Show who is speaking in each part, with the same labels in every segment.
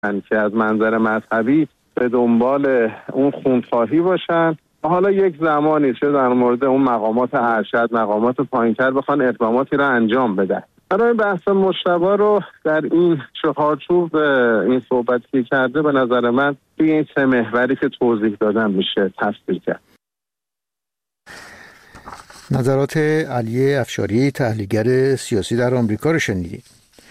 Speaker 1: که از منظر مذهبی به دنبال اون خونخواهی باشن. حالا یک زمانی چه در مورد اون مقامات ارشد، مقامات پایین‌تر بخوان اقداماتی را انجام بدن. برای بحث مجتبی رو در این چهارچوب این صحبتی کرده به نظر من توی این سه محوری که توضیح دادم میشه تفسیر کرد.
Speaker 2: نظرات علی افشاری، تحلیلگر سیاسی در آمریکا رو شنیدید.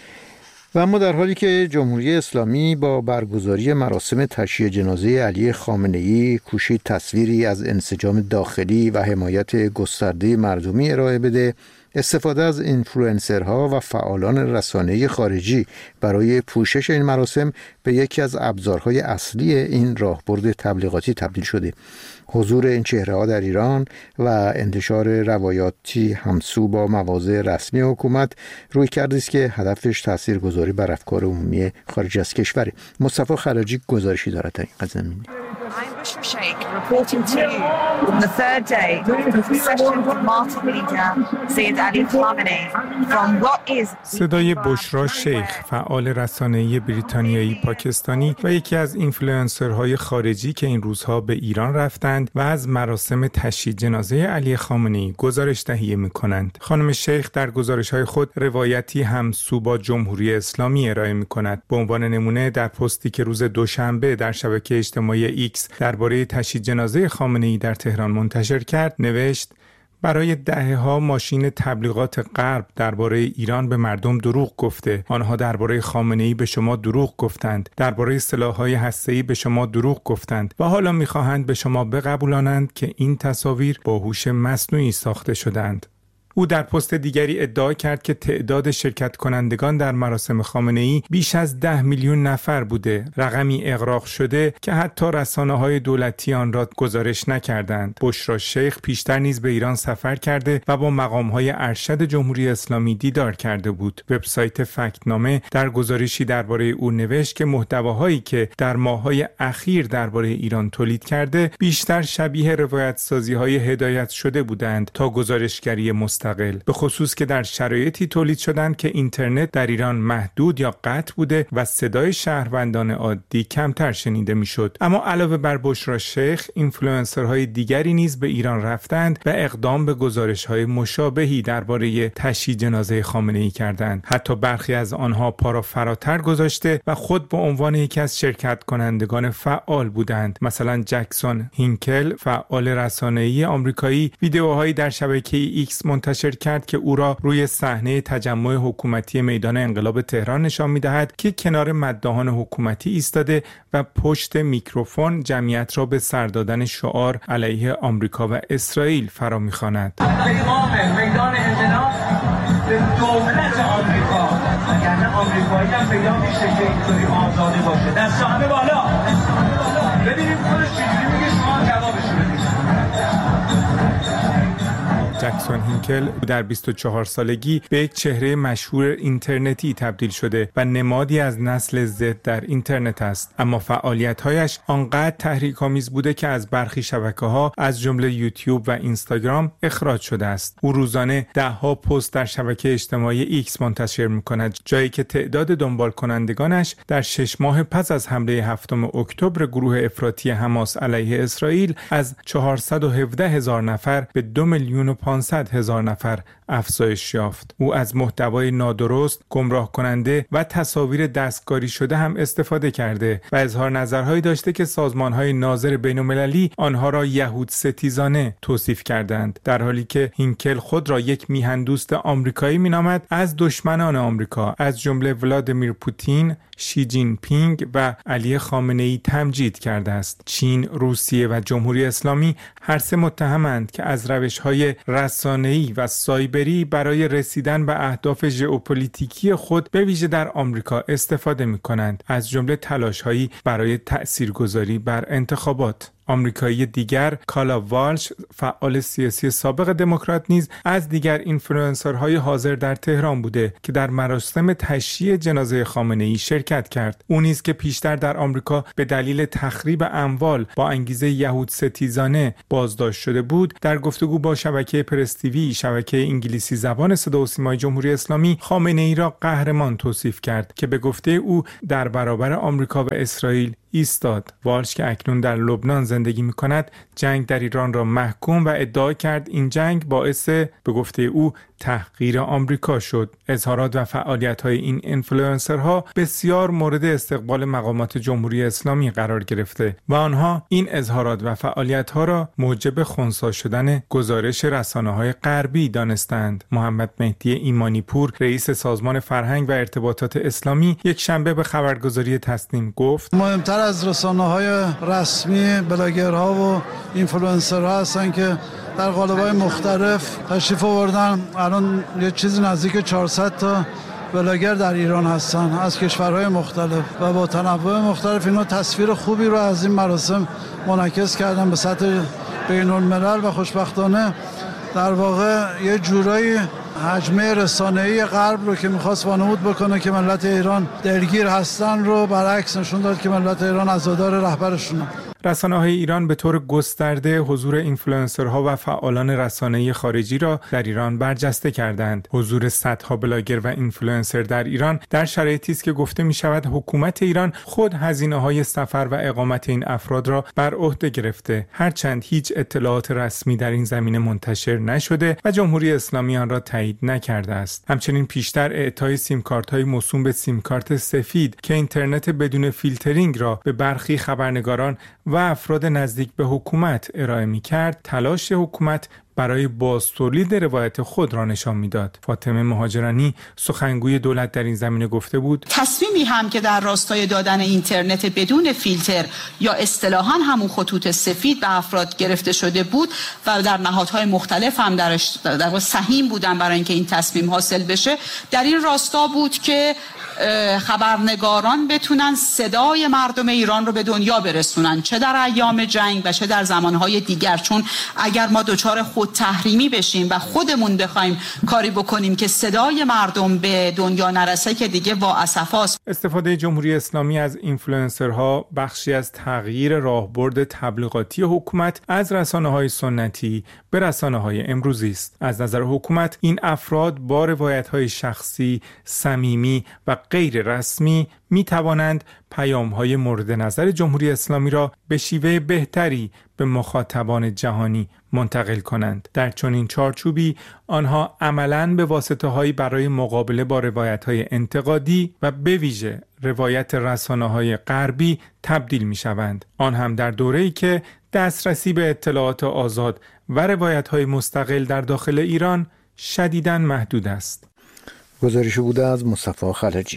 Speaker 2: و اما در حالی که جمهوری اسلامی با برگزاری مراسم تشییع جنازه علی خامنه‌ای کوشید تصویری از انسجام داخلی و حمایت گسترده مردمی ارائه بده، استفاده از اینفلوئنسرها و فعالان رسانه‌ای خارجی برای پوشش این مراسم به یکی از ابزارهای اصلی این راهبرد تبلیغاتی تبدیل شده. حضور این چهره‌ها در ایران و انتشار روایاتی همسو با مواضع رسمی حکومت روی کرده است که هدفش تاثیرگذاری بر افکار عمومی خارج از کشور. مصطفی خراجی گزارشی دارد در این زمینه.
Speaker 3: I'm Bushra Sheikh reporting to you on the third day of the procession of martyr leader Sayyid Ali Khamenei from what is
Speaker 4: صدای بشرا شیخ، فعال رسانه‌ای بریتانیایی پاکستانی و یکی از اینفلوئنسرهای خارجی که این روزها به ایران رفتند و از مراسم تشییع جنازه علی خامنه‌ای گزارش تهیه می‌کنند. خانم شیخ در گزارش‌های خود روایتی همسو با جمهوری اسلامی ارائه می‌کند. به عنوان نمونه در پستی که روز دوشنبه در شبکه اجتماعی ایکس درباره تشییع جنازه خامنه‌ای در تهران منتشر کرد، نوشت: برای دهه‌ها ماشین تبلیغات غرب درباره ایران به مردم دروغ گفته. آنها درباره خامنه‌ای به شما دروغ گفتند، درباره سلاح‌های هسته‌ای به شما دروغ گفتند و حالا می‌خواهند به شما بقبولانند که این تصاویر با هوش مصنوعی ساخته شدند. او در پست دیگری ادعا کرد که تعداد شرکت کنندگان در مراسم خامنه‌ای بیش از 10 میلیون نفر بوده، رقمی اغراق شده که حتی رسانه‌های دولتی آن را گزارش نکردند. بشرا شیخ پیشتر نیز به ایران سفر کرده و با مقام‌های ارشد جمهوری اسلامی دیدار کرده بود. وبسایت فکتنامه در گزارشی درباره او نوشت که محتواهایی که در ماه‌های اخیر درباره ایران تولید کرده بیشتر شبیه روایت‌سازی‌های هدایت شده بودند تا گزارشگری مستقل، به خصوص که در شرایطی تولید شدند که اینترنت در ایران محدود یا قطع بوده و صدای شهروندان عادی کمتر شنیده میشد. اما علاوه بر بشرا شیخ، اینفلوئنسرهای دیگری نیز به ایران رفتند و اقدام به گزارش‌های مشابهی درباره تشییع جنازه خامنه‌ای کردند. حتی برخی از آنها پا را فراتر گذاشته و خود به عنوان یکی از شرکت کنندگان فعال بودند. مثلا جکسون هینکل، فعال رسانه‌ای آمریکایی، ویدیوهایی در شبکه ایکس منتشر کرد که او را روی صحنه تجمع حکومتی میدان انقلاب تهران نشان می‌دهد که کنار مداحان حکومتی ایستاده و پشت میکروفون جمعیت را به سر دادن شعار علیه آمریکا و اسرائیل فرا می‌خواند.
Speaker 5: پیغام میدان انقلاب به دولت آمریکا، یعنی آمریکایی هم پیدا میشه که اینطوری آزاده باشه. دست همه بالا. ببینیم خودش چجوری میگه، شما جوابش بدید.
Speaker 4: جکسون هینکل در 24 سالگی به یک چهره مشهور اینترنتی تبدیل شده و نمادی از نسل زد در اینترنت است، اما فعالیت‌هایش آنقدر تحریک‌آمیز بوده که از برخی شبکه‌ها از جمله یوتیوب و اینستاگرام اخراج شده است. او روزانه ده‌ها پست در شبکه اجتماعی ایکس منتشر می‌کند، جایی که تعداد دنبال کنندگانش در 6 ماه پس از حمله 7 اکتبر گروه افراطی حماس علیه اسرائیل از 417,000 نفر به 2,500,000 نفر افزایش یافت. او از محتوای نادرست، گمراه کننده و تصاویر دستکاری شده هم استفاده کرده و اظهار نظرهایی داشته که سازمان‌های ناظر بین‌المللی آنها را یهود ستیزانه توصیف کردند، در حالی که هینکل خود را یک میهن‌دوست آمریکایی می‌نامد. از دشمنان آمریکا از جمله ولادیمیر پوتین، شی جین پینگ و علی خامنه‌ای تمجید کرده است. چین، روسیه و جمهوری اسلامی هر سه متهمند که از روش‌های رسانه‌ای و سایبری برای رسیدن به اهداف ژئوپلیتیکی خود به ویژه در آمریکا استفاده می‌کنند، از جمله تلاش‌هایی برای تأثیرگذاری بر انتخابات. آمریکایی دیگر کالا والش، فعال سیاسی سابق دموکرات نیز از دیگر اینفلوئنسرهای حاضر در تهران بوده که در مراسم تشییع جنازه خامنه‌ای شرکت کرد. او نیز که پیشتر در آمریکا به دلیل تخریب اموال با انگیزه یهود ستیزانه بازداشت شده بود، در گفتگو با شبکه پرس تیوی، شبکه انگلیسی زبان صدا و سیمای جمهوری اسلامی، خامنه‌ای را قهرمان توصیف کرد که به گفته او در برابر آمریکا و اسرائیل ایستاد. والش که اکنون در لبنان زندگی می‌کند، جنگ در ایران را محکوم و ادعا کرد این جنگ باعث به گفته او تحقیر آمریکا شد. اظهارات و فعالیت‌های این اینفلوئنسرها بسیار مورد استقبال مقامات جمهوری اسلامی قرار گرفته و آنها این اظهارات و فعالیت‌ها را موجب خنثی شدن گزارش رسانه‌های غربی دانستند. محمد مهدی ایمانی پور، رئیس سازمان فرهنگ و ارتباطات اسلامی، یک شنبه به خبرگزاری تسنیم گفت:
Speaker 6: مهمتر از رسانه‌های رسمی بلاگرها و اینفلوئنسرها هستن که در قالب‌های مختلف تشریف آوردن. الان یه چیزی نزدیک 400 تا بلاگر در ایران هستن از کشورهای مختلف و با تنوع مختلف. اینا تصویر خوبی رو از این مراسم منعکس کردن به سطح بین‌الملل و خوشبختانه در واقع یه جورایی حجمه رسانه‌ای غرب رو که می‌خواست وانمود بکنه که ملت ایران درگیر هستن رو برعکس نشون داد که ملت ایران عزادار رهبرشونه.
Speaker 4: رسانه‌های ایران به طور گسترده حضور اینفلوئنسرها و فعالان رسانه‌ای خارجی را در ایران برجسته کردند. حضور صدها بلاگر و اینفلوئنسر در ایران در شرایطی است که گفته می‌شود حکومت ایران خود هزینه‌های سفر و اقامت این افراد را بر عهده گرفته، هرچند هیچ اطلاعات رسمی در این زمینه منتشر نشده و جمهوری اسلامی آن را تایید نکرده است. همچنین پیشتر اعطای سیم‌کارت‌های موسوم به سیم‌کارت سفید که اینترنت بدون فیلترینگ را به برخی خبرنگاران و افراد نزدیک به حکومت ارائه می‌کرد، تلاش حکومت برای بازتولید روایت خود را نشان می‌داد. فاطمه مهاجرانی، سخنگوی دولت، در این زمینه گفته بود:
Speaker 7: تصمیمی هم که در راستای دادن اینترنت بدون فیلتر یا اصطلاحاً همون خطوط سفید به افراد گرفته شده بود و در نهادهای مختلف هم در سهیم بودن برای اینکه این تصمیم حاصل بشه، در این راستا بود که خبرنگاران بتونن صدای مردم ایران رو به دنیا برسونن، چه در ایام جنگ و چه در زمانهای دیگر. چون اگر ما دچار خود تحریمی بشیم و خودمون بخوایم کاری بکنیم که صدای مردم به دنیا نرسه، که دیگه با اسفاست.
Speaker 4: استفاده جمهوری اسلامی از اینفلوئنسرها بخشی از تغییر راهبرد تبلیغاتی حکومت از رسانه‌های سنتی به رسانه‌های امروزی است. از نظر حکومت این افراد با روایت‌های شخصی، صمیمی و غیر رسمی می توانند پیام‌های مورد نظر جمهوری اسلامی را به شیوه بهتری به مخاطبان جهانی منتقل کنند. در چنین چارچوبی آنها عملاً به واسطه‌هایی برای مقابله با روایت‌های انتقادی و به ویژه روایت رسانه‌های غربی تبدیل می‌شوند. آن هم در دوره‌ای که دسترسی به اطلاعات آزاد و روایت‌های مستقل در داخل ایران شدیداً محدود است.
Speaker 2: گزارش بوده از مصطفی خلجی.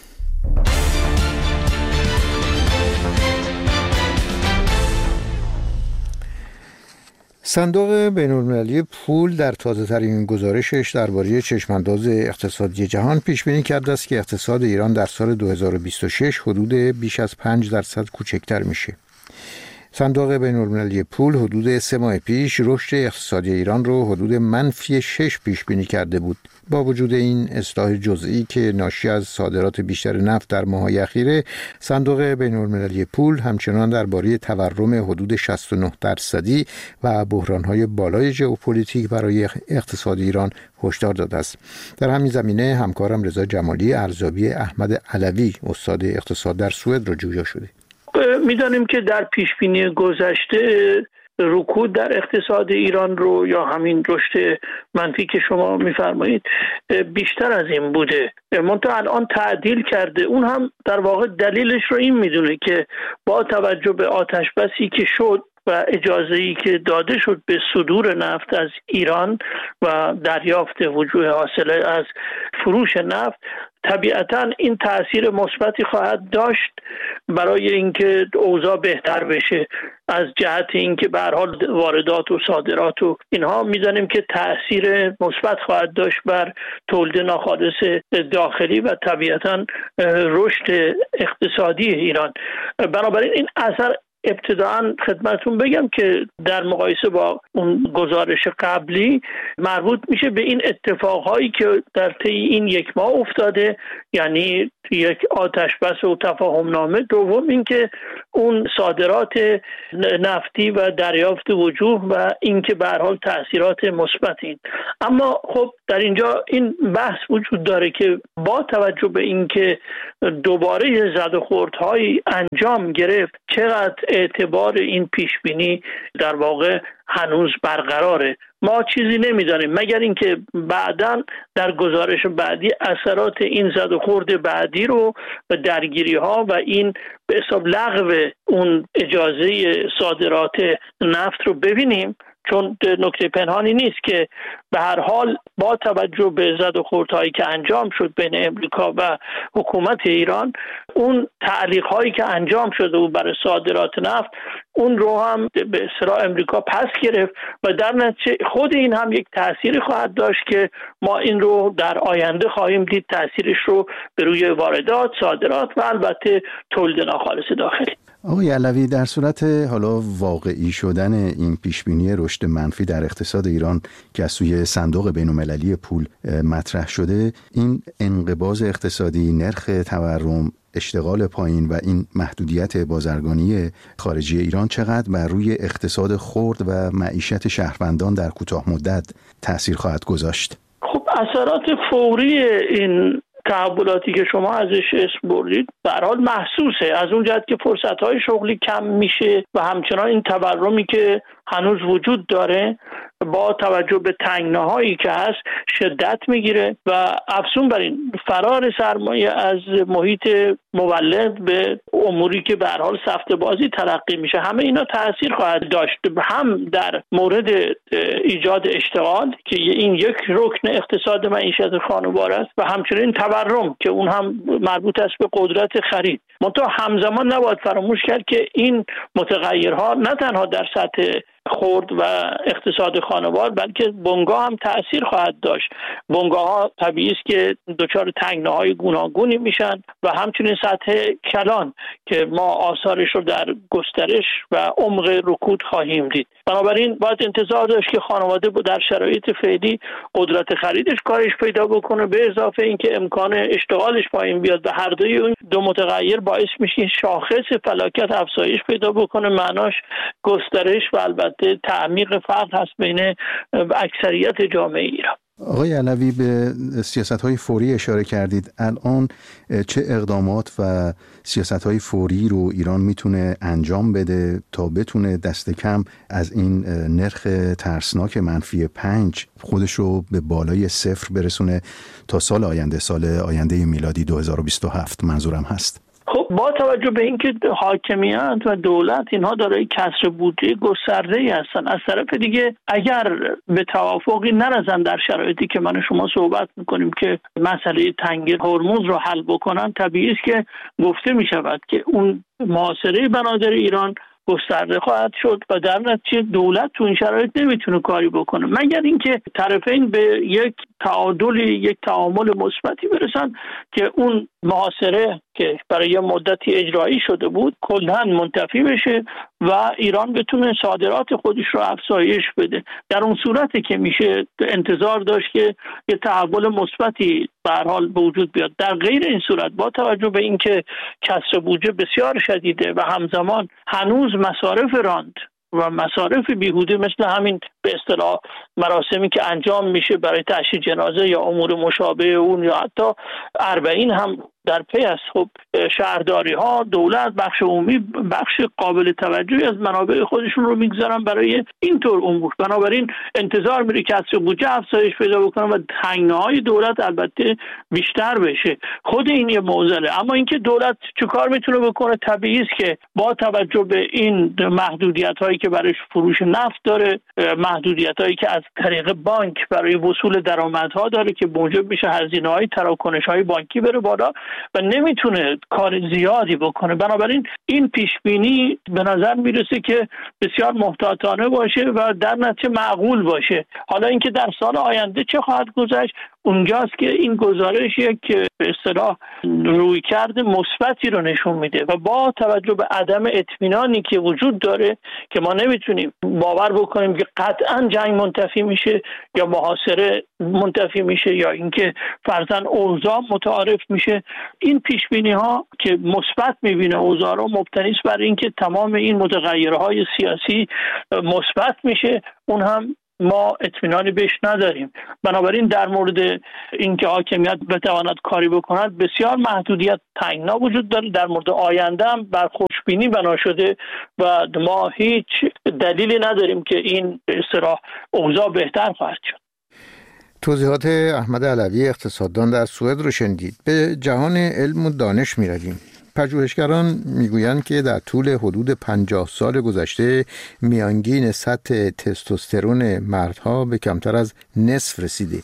Speaker 2: صندوق بین‌المللی پول در تازه‌ترین گزارشش درباره چشمانداز اقتصادی جهان پیش بینی کرده است که اقتصاد ایران در سال 2026 حدود بیش از 5% کوچکتر میشه. صندوق بین‌المللی پول حدود 3 ماه پیش رشد اقتصادی ایران رو حدود -6 پیش بینی کرده بود. با وجود این اصلاح جزئی که ناشی از صادرات بیشتر نفت در ماه‌های اخیر، صندوق بین‌المللی پول همچنان درباره تورم حدود 69% و بحران‌های بالای ژئوپلیتیک برای اقتصاد ایران هشدار داده است. در همین زمینه همکارم رضا جمالی ارزیابی احمد علوی، استاد اقتصاد در سوئد، را جویا شده.
Speaker 8: می‌دانیم که در پیشبینی گذشته رکود در اقتصاد ایران رو یا همین رشد منفی که شما می‌فرمایید بیشتر از این بوده، منتها الان تعدیل کرده. اون هم در واقع دلیلش رو این میدونه که با توجه به آتشبسی که شد و اجازه‌ای که داده شد به صدور نفت از ایران و دریافت وجوه حاصله از فروش نفت، طبیعتاً این تأثیر مثبتی خواهد داشت برای اینکه اوضاع بهتر بشه. از جهت اینکه به هر حال واردات و صادرات و اینها می‌دانیم که تأثیر مثبت خواهد داشت بر تولید ناخالص داخلی و طبیعتاً رشد اقتصادی ایران. بنابراین این اثر ابتداً خدمتون بگم که در مقایسه با اون گزارش قبلی مربوط میشه به این اتفاقهایی که در طی این یک ماه افتاده، یعنی یک آتش بس و تفاهم نامه. دوم اینکه اون صادرات نفتی و دریافت وجوه و اینکه به هر حال تأثیرات مثبت این. اما خب در اینجا این بحث وجود داره که با توجه به اینکه دوباره زد و خوردهای انجام گرفت، چقدر اعتبار این پیشبینی در واقع هنوز برقراره. ما چیزی نمیدانیم مگر اینکه بعداً در گزارش بعدی اثرات این زد و خورد بعدی رو و درگیری ها و این به حساب لغو اون اجازه صادرات نفت رو ببینیم، چون نکته پنهانی نیست که به هر حال با توجه به زد و خوردهایی که انجام شد بین امریکا و حکومت ایران، اون تعلیق‌هایی که انجام شده بود برای صادرات نفت، اون رو هم به اصطلاح امریکا پس گرفت و در نتیجه خود این هم یک تأثیری خواهد داشت که ما این رو در آینده خواهیم دید، تأثیرش رو به روی واردات، صادرات و البته تولید ناخالص داخلی.
Speaker 9: آقای علوی، در صورت حالا واقعی شدن این پیشبینی رشد منفی در اقتصاد ایران که از سوی صندوق بین‌المللی پول مطرح شده، این انقباض اقتصادی، نرخ تورم، اشتغال پایین و این محدودیت بازرگانی خارجی ایران چقدر بر روی اقتصاد خرد و معیشت شهروندان در کوتاه مدت تأثیر خواهد گذاشت؟
Speaker 8: خب اثرات فوری این تحولاتی که شما ازش اسم بردید به هر حال محسوسه، از اون جهت که فرصت‌های شغلی کم میشه و همچنان این تورمی که هنوز وجود داره با توجه به تنگناهایی که هست شدت میگیره و افزون بر این فرار سرمایه از محیط مولد به اموری که به هر حال سفته بازی تلقی میشه، همه اینا تأثیر خواهد داشت هم در مورد ایجاد اشتغال که این یک رکن اقتصاد معیشت خانوار است و همچنین تورم که اون هم مربوط است به قدرت خرید. منتها همزمان نباید فراموش کرد که این متغیرها نه تنها در سطح خرد و اقتصاد خانوار بلکه بنگاه هم تأثیر خواهد داشت. بنگاه ها طبیعی است که دچار تنگناهای گوناگونی میشن و همچنین سطح کلان که ما آثارش رو در گسترش و عمق رکود خواهیم دید. بنابراین باید انتظار داشت که خانواده در شرایط فعلی قدرت خریدش کارش پیدا بکنه، به اضافه اینکه امکان اشتغالش پایین بیاد و هر دوی اون دو متغیر باعث میشه شاخص فلاکت افزایش پیدا بکنه. معناش گسترش و البته تعمیق فقر هست بین اکثریت جامعه ایران.
Speaker 9: آقای علوی، به سیاست‌های فوری اشاره کردید. الان چه اقدامات و سیاست‌های فوری رو ایران میتونه انجام بده تا بتونه دست کم از این نرخ ترسناک -5 خودش رو به بالای 0 برسونه تا سال آینده میلادی 2027 منظورم هست؟
Speaker 8: خب با توجه به اینکه حاکمیت و دولت اینها دارای کسر بودجه گسترده‌ای هستن، از طرف دیگه اگر به توافقی نرسن در شرایطی که من شما صحبت میکنیم که مسئله تنگی هرمز رو حل بکنن، طبیعی است که گفته میشود که اون محاصره بنادر ایران گسترده خواهد شد و در نتیجه دولت تو این شرایط نمیتونه کاری بکنه مگر اینکه طرفین به یک تعادلی، یک تعامل مثبتی برسن که اون محاصره که برای یه مدتی اجرایی شده بود کلاً منتفی بشه و ایران بتونه صادرات خودش رو افزایش بده. در اون صورتی که میشه انتظار داشت که یه تحول مثبتی به هر حال به وجود بیاد. در غیر این صورت با توجه به اینکه کسر بودجه بسیار شدیده و همزمان هنوز مصارف راند و مصارف بیهوده مثل همین به اصطلاح مراسمی که انجام میشه برای تشییع جنازه یا امور مشابه اون یا حتی 40 هم در پی است. خب شهرداری ها، دولت، بخش عمومی بخش قابل توجهی از منابع خودشون رو میگذارن برای اینطور امور. بنابراین انتظار میره که کسر بودجه افزایش پیدا بکنه و تنگناهای دولت البته بیشتر بشه. خود این یه معضله. اما اینکه دولت چه کار میتونه بکنه، طبیعی است که با توجه به این محدودیت هایی که برای فروش نفت داره، محدودیت هایی که از طریق بانک برای وصول درآمدها داره که موجب میشه هزینه های تراکنش های بانکی بره بالا و نمیتونه کار زیادی بکنه. بنابراین این پیش بینی به نظر میرسه که بسیار محتاطانه باشه و در نتیجه معقول باشه. حالا اینکه در سال آینده چه خواهد گذشت اونجاست که این گزارش یک به اصطلاح رویکرد مثبتی رو نشون میده و با توجه به عدم اطمینانی که وجود داره که ما نمیتونیم باور بکنیم که قطعا جنگ منتفی میشه یا محاصره منتفی میشه یا اینکه فرضاً اوضاع متعارف میشه. این پیش بینی ها که مثبت میبینه اوضاع رو مبتنی است بر اینکه تمام این متغیرهای سیاسی مثبت میشه، اون هم ما اطمینانی بهش نداریم. بنابراین در مورد اینکه حاکمیت بتواند کاری بکند بسیار محدودیت تنگنا وجود داره. در مورد آینده هم بر خوشبینی بنا شده و ما هیچ دلیلی نداریم که این به اصطلاح اوضاع بهتر خواهد شد.
Speaker 2: توضیحات احمد علوی اقتصاددان در سوئد رو شنیدید. به جهان علم و دانش می‌رویم. پژوهشگران میگویند که در طول حدود 50 سال گذشته میانگین سطح تستوسترون مردها به کمتر از نصف رسیده.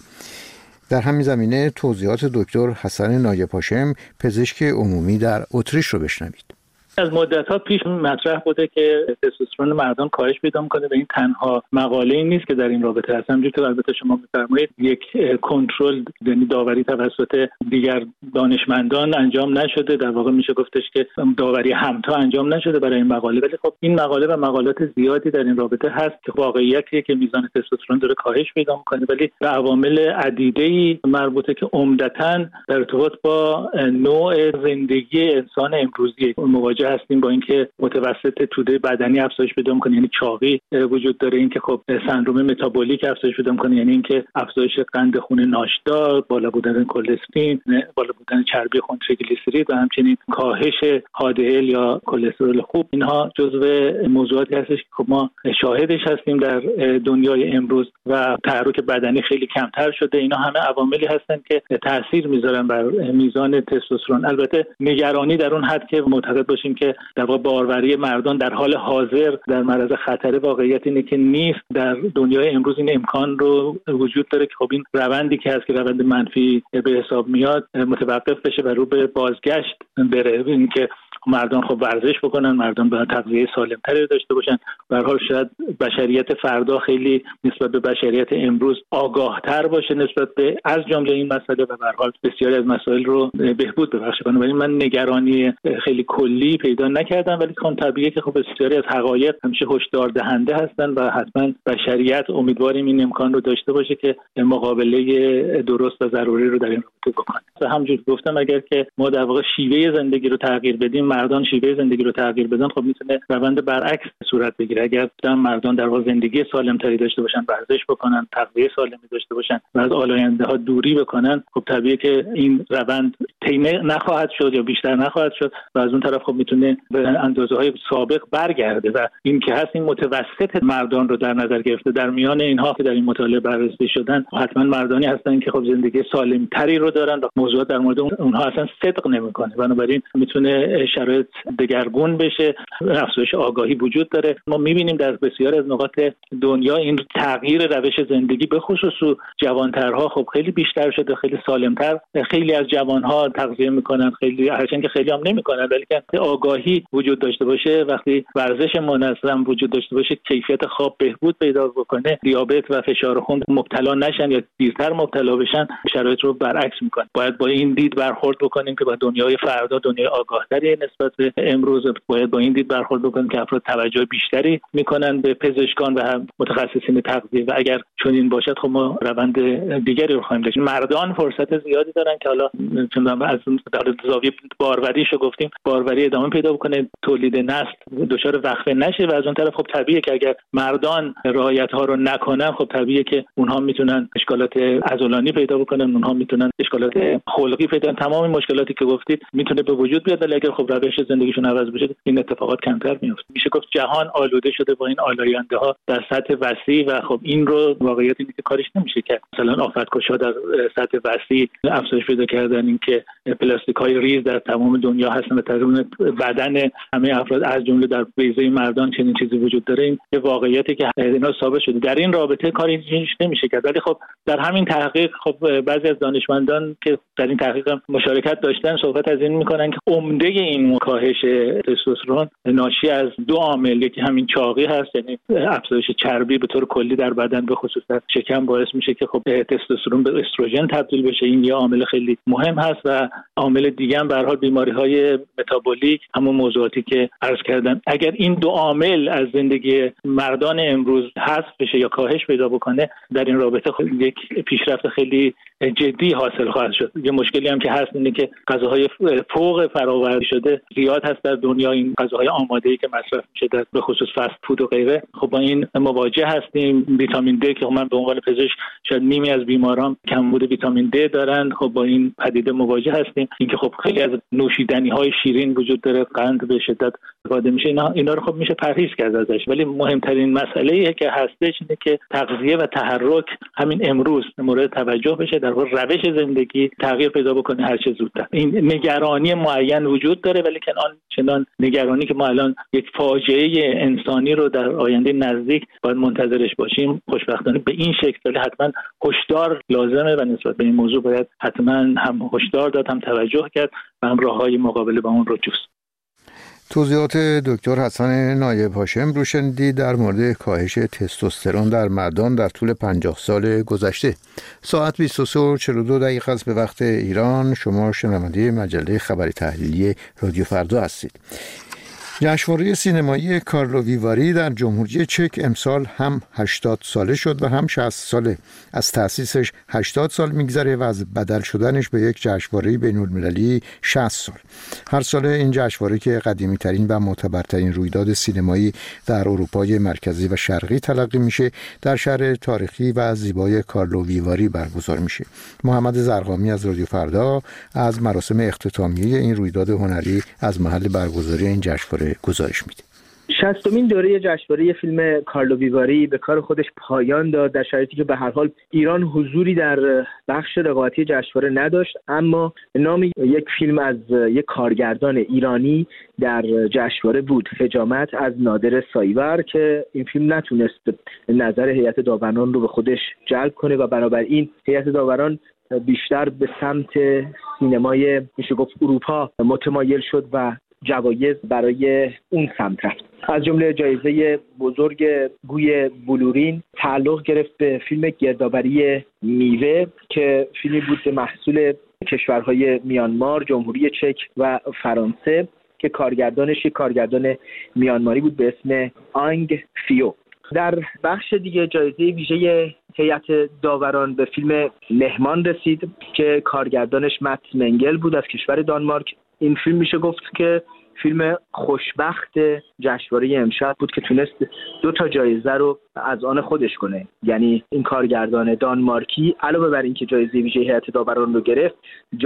Speaker 2: در همین زمینه توضیحات دکتر حسن نایب هاشم پزشک عمومی در اتریش رو بشنوید.
Speaker 10: از مدت‌ها پیش مطرح بوده که تستوسترون مردان کاهش پیدا می‌کنه و این تنها مقاله‌ای نیست که در این رابطه هست. همونجوری که البته شما می‌فرمایید یک کنترل یعنی داوری توسط دیگر دانشمندان انجام نشده، در واقع میشه گفتش که داوری همتا انجام نشده برای این مقاله، ولی خب این مقاله و مقالات زیادی در این رابطه هست که واقعیتیه که میزان تستوسترون داره کاهش پیدا می‌کنه، ولی به عوامل عدیده‌ای مربوطه که عمدتاً در ارتباط با نوع زندگی انسان امروزی مواجه هستیم، با اینکه متوسط توده بدنی افزایش پیدا می‌کنه، یعنی چاقی وجود داره، اینکه خب سندروم متابولیک افزایش پیدا می‌کنه، یعنی اینکه افزایش قند خون ناشتا، بالا بودن کلسترول، بالا بودن چربی خون تریگلیسیرید و همچنین کاهش HDL یا کلسترول خوب. اینها جزو موضوعاتی هستش که خب ما شاهدش هستیم در دنیای امروز و تحرک بدنی خیلی کمتر شده. اینا همه عواملی هستن که تاثیر میذارن بر میزان تستوسترون. البته نگرانی در اون حد که معتقد باشیم که در واقع باروری مردان در حال حاضر در معرض خطر، واقعیت اینه که نیست. در دنیای امروز این امکان رو وجود داره که خب این روندی که هست که روند منفی به حساب میاد متوقف بشه و رو به بازگشت بره. اینکه مردان خب ورزش بکنن، مردان باید تغذیه سالم‌تری داشته باشن. به هر حال شاید بشریت فردا خیلی نسبت به بشریت امروز آگاه‌تر باشه نسبت به از جمله این مسئله و به هر حال بسیاری از مسائل رو بهبود ببخشه. بنابراین من نگرانی خیلی کلی پیدا نکردم، ولی خب طبیعیه که خب بسیاری از حقایق همیشه هشدار دهنده هستن و حتما بشریت امیدواریم این امکان رو داشته باشه که مقابله درست و ضروری رو در این رابطه بکنه. همونجوری گفتم اگر که ما در واقع شیوه زندگی رو تغییر بدیم، مردان شیوه زندگی رو تغییر بدن، خب میتونه روند برعکس صورت بگیره. اگر مردان در واقع زندگی سالم‌تری داشته باشن، ورزش بکنن، تغذیه سالمی داشته باشن و از آلاینده‌ها دوری بکنن، خب طبیعیه که این روند طی نخواهد شد یا بیشتر نخواهد شد و از اون طرف خب میتونه به اندازه‌های سابق برگرده و این که هست این متوسط مردان رو در نظر گرفته. در میان اینها که در این مطالعه بررسی شدن حتما مردانی هستن که خب زندگی سالم‌تری رو دارن و موضوعات در مورد اونها اصلا صدق نمی‌کنه. بنابراین میتونه شرایط دگرگون بشه. افزایش آگاهی وجود داره. ما می‌بینیم در بسیار از نقاط دنیا این تغییر روش زندگی به خصوص جوان‌ترها خب خیلی بیشتر شده، خیلی سالم‌تر. خیلی از جوان‌ها تغذیه می‌کنن، خیلی هرچند که خیلی هم نمی‌کنن، ولی که آگاهی وجود داشته باشه، وقتی ورزش منظم وجود داشته باشه، کیفیت خواب بهبود پیدا بکنه، دیابت و فشار خون مبتلا نشن یا دیرتر مبتلا بشن، شرایط رو برعکس می‌کنه. باید با این دید برخورد بکنیم که با دنیای فردا دنیای آگاه‌تری نسبت به امروز، باید با این دید برخورد بکنیم که افراد توجه بیشتری می‌کنن به پزشکان و متخصصین تغذیه و اگر چنین باشد خب ما روند دیگری رو خواهیم داشت. مردان فرصت زیادی دارن که حالا چون از زاویه باروریشو گفتیم، باروری ادامه پیدا بکنه، تولید نسل دچار وقفه نشه و از اون طرف خب طبیعیه که اگر مردان رعایت‌ها رو نکنن خب طبیعیه که اونها میتونن اشکالات عضلانی پیدا بکنن، اونها میتونن اشکالات خلقی پیدا کنن. تمام مشکلاتی که گفتید میتونه به وجود بیاد، ولی اگر خب روش زندگیشون عوض بشه این اتفاقات کمتر میفته. میشه گفت جهان آلوده شده با این آلاینده‌ها در سطح وسیع و خب این رو واقعیت اینه که کارش نمیشه که مثلا آفت‌کش‌ها در سطح وسیع افزایش پیدا کردن، اینکه پلاستیک‌های ریز در تمام دنیا هستن و تقریبا بدن همه افراد از جمله در بیضه مردان چنین چیزی وجود داره. این یه واقعیتی که اینا ثابت شده. در این رابطه کاری نمیشه کرد، ولی خب در همین تحقیق خب بعضی از دانشمندان که در این تحقیق مشارکت داشتن صحبت از این میکنن که عمده این همون کاهش تستوسترون ناشی از دو عامل، یکی همین چاقی هست، یعنی افزایش چربی به طور کلی در بدن به خصوص در شکم باعث میشه که خب تستوسترون به استروژن تبدیل بشه. این یه عامل خیلی مهم هست و عامل دیگه هم به هر حال بیماری‌های متابولیک، همون موضوعاتی که عرض کردم. اگر این دو عامل از زندگی مردان امروز حذف بشه یا کاهش پیدا بکنه، در این رابطه یک پیشرفت خیلی جدی حاصل خواهد شد. یه مشکلی هم که هست اینه که غذاهای فوق فراوری شده زیاد هست در دنیا، این غذاهای آماده‌ای که مصرف میشه در به خصوص فست فود و غیره. خب با این مواجه هستیم. ویتامین د که من به عنوان پزشک شاید نیمی از بیماران کمبود ویتامین د دارن، خب با این پدیده مواجه هستیم. اینکه خب خیلی از نوشیدنی‌های شیرین وجود داره، قند به شدت استفاده میشه، اینا رو خب میشه پرهیز کرد ازش. ولی مهمترین مسئله‌ای که هستش اینه که تغذیه و تحرک همین امروز مورد توجه بشه، در واقع روش زندگی تغییر پیدا بکنه هر چه زودتر. این نگرانی معین وجود داره، ولی چنان نگرانی که ما الان یک فاجعه انسانی رو در آینده نزدیک باید منتظرش باشیم، خوشبختانه به این شکل حتما هشدار لازمه و نسبت به این موضوع باید حتما هم هشدار داد، هم توجه کرد و هم راههای مقابله با اون رو جست.
Speaker 2: توضیحات دکتر حسن نایب هاشم رو شنیدید در مورد کاهش تستوسترون در مردان در طول 50 سال گذشته. ساعت 23:42 است به وقت ایران. شما شنونده مجله خبری تحلیلی رادیو فردا هستید. جشنواره سینمایی کارلو ویواری در جمهوری چک امسال هم 80 ساله شد و هم 60 ساله. از تأسیسش 80 سال میگذره و از بدل شدنش به یک جشنواره بین‌المللی 60 سال. هر سال این جشنواره که قدیمی ترین و معتبرترین رویداد سینمایی در اروپای مرکزی و شرقی تلقی میشه، در شهر تاریخی و زیبای کارلو ویواری برگزار میشه. محمد زرقامی از رادیو فردا از مراسم اختتامیه این رویداد هنری از محل برگزاری این جشنواره گزارش میده.
Speaker 11: 60مین دوره جشنواره فیلم کارلو ویواری به کار خودش پایان داد، در شرایطی که به هر حال ایران حضوری در بخش رقابتی جشنواره نداشت، اما نام یک فیلم از یک کارگردان ایرانی در جشنواره بود، حجامت از نادر سایور، که این فیلم نتونست نظر هیئت داوران رو به خودش جلب کنه و بنابراین هیئت داوران بیشتر به سمت سینمای میشه گفت اروپا متمایل شد و جوایز برای اون سمت رفت. از جمله جایزه بزرگ گوی بلورین تعلق گرفت به فیلم گردآوری میوه که فیلمی بود به محصول کشورهای میانمار، جمهوری چک و فرانسه که کارگردانش یک کارگردان میانماری بود به اسم آنگ فیو. در بخش دیگه جایزه ویژه هیئت داوران به فیلم مهمان رسید که کارگردانش مت منگل بود از کشور دانمارک. این فیلم میشه گفت که فیلم خوشبخت جشنواره امشب بود که تونست 2 جایزه رو از آن خودش کنه. یعنی این کارگردان دانمارکی علاوه بر اینکه جایزه ویژه هیئت داوران رو گرفت،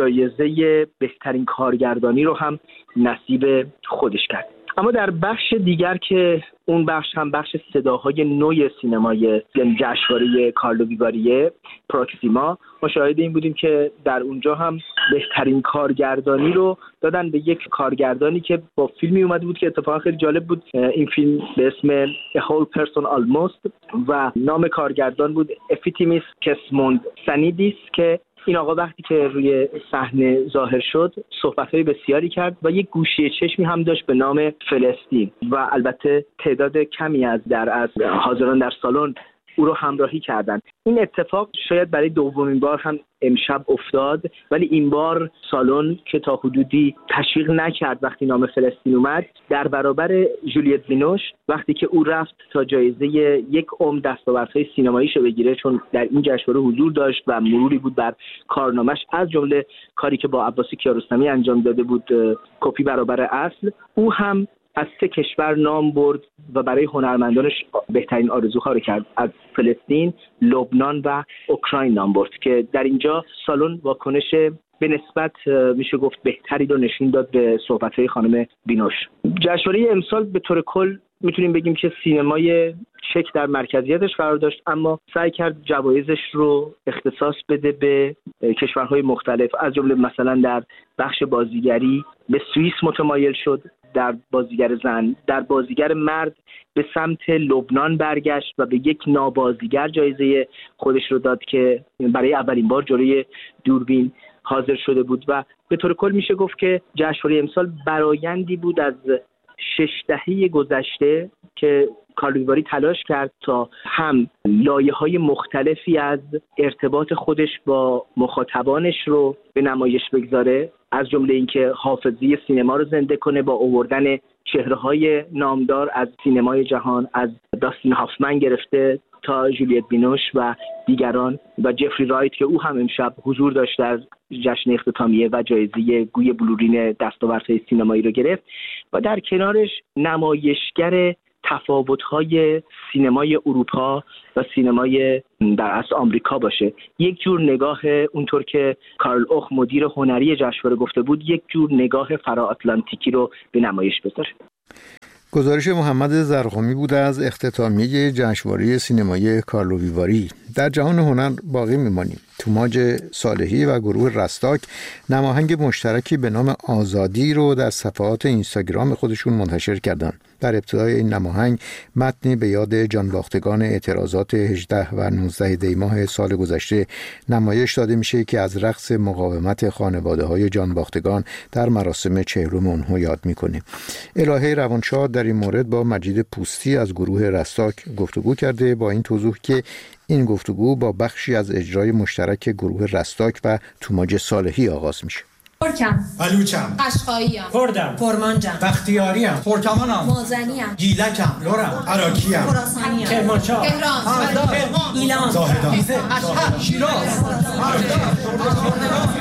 Speaker 11: جایزه بهترین کارگردانی رو هم نصیب خودش کرد. اما در بخش دیگر که اون بخش هم بخش صداهای نوی سینمای جشنواره کارلو ویواریه پروکسیما، ما شاهد این بودیم که در اونجا هم بهترین کارگردانی رو دادن به یک کارگردانی که با فیلمی اومده بود که اتفاقا خیلی جالب بود. این فیلم به اسم A Whole Person Almost و نام کارگردان بود افیتیمیس کسموند سانیدیس، که این آقا وقتی که روی صحنه ظاهر شد صحبت‌های بسیاری کرد و یک گوشی چشمی هم داشت به نام فلسطین و البته تعداد کمی از حاضران در سالن او رو همراهی کردند. این اتفاق شاید برای دومین بار هم امشب افتاد، ولی این بار سالن که تا حدودی تشویق نکرد وقتی نام فلسطین اومد، در برابر جولیت بینوش وقتی که او رفت تا جایزه 1 دستاوردهای سینماییشو بگیره، چون در این جشنواره حضور داشت و مروری بود بر کارنامش، از جمله کاری که با عباسی کیارستمی انجام داده بود، کپی برابر اصل، او هم از 3 کشور نام برد و برای هنرمندانش بهترین آرزوها رو کرد. از فلسطین، لبنان و اوکراین نام برد که در اینجا سالن واکنش به نسبت میشه گفت بهتری رو نشون داد به صحبت‌های خانم بینوش. جشنواره امسال به طور کل میتونیم بگیم که سینمای چک در مرکزیتش قرار داشت، اما سعی کرد جوایزش رو اختصاص بده به کشورهای مختلف. از جمله مثلا در بخش بازیگری به سوئیس متمایل شد، در بازیگر زن، در بازیگر مرد به سمت لبنان برگشت و به یک نابازیگر جایزه خودش رو داد که برای اولین بار جلوی دوربین حاضر شده بود و به طور کل میشه گفت که جشنواره امسال برآیندی بود از 6 دهه گذشته که کارلو ویواری تلاش کرد تا هم لایه‌های مختلفی از ارتباط خودش با مخاطبانش رو به نمایش بگذاره، از جمله اینکه حافظه سینما رو زنده کنه با آوردن چهره‌های نامدار از سینمای جهان، از داستین هافمن گرفته تا جولیت بینوش و دیگران و جفری رایت که او هم امشب حضور داشت در جشن اختتامیه و جایزه گوی بلورین دستاوردهای سینمایی رو گرفت و در کنارش نمایشگر تفاوت‌های سینمای اروپا و سینمای در اصل آمریکا باشه. یک جور نگاه، اونطور که کارل اوخ مدیر هنری جشنواره گفته بود، یک جور نگاه فرا آتلانتیکی رو به نمایش بذاره.
Speaker 2: گزارش محمد زرقامی بود از اختتامیه جشنواره سینمایی کارلو ویواری. در جهان هنر باقی میمانیم. توماج صالحی و گروه رستاک نماهنگ مشترکی به نام آزادی رو در صفحات اینستاگرام خودشون منتشر کردند. در ابتدای این نماهنگ متنی به یاد جانباختگان اعتراضات 18 و 19 دی ماه سال گذشته نمایش داده میشه که از رقص مقاومت خانواده‌های جانباختگان در مراسم 40 اونها یاد میکنه. الهه روانشاد در این مورد با مجید پوستی از گروه رستاک گفتگو کرده، با این توضیح که این گفتگو با بخشی از اجرای مشترک گروه رستاک و توماج صالحی آغاز میشه.
Speaker 12: ترکم،
Speaker 13: بلوچم،
Speaker 12: قشقاییم،
Speaker 13: کردم،
Speaker 12: کرمانجم،
Speaker 13: بختیاریم، ترکمانم،
Speaker 12: مازنیم،
Speaker 13: گیلکم، لورم، عراقیم،
Speaker 12: خراسانیم،
Speaker 13: کرمانشاه،
Speaker 12: تهران،
Speaker 13: ایلان،
Speaker 12: ایلان،
Speaker 13: زاهدان، شیراز،